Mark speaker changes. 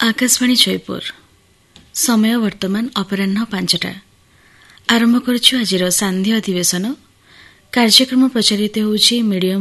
Speaker 1: आकाशवाणी जयपुर समय वर्तमान अपराह्न 5टा आरंभ करुछु आजिर सांध्य अधिवेशन कार्यक्रम प्रचारित होउछि मीडियम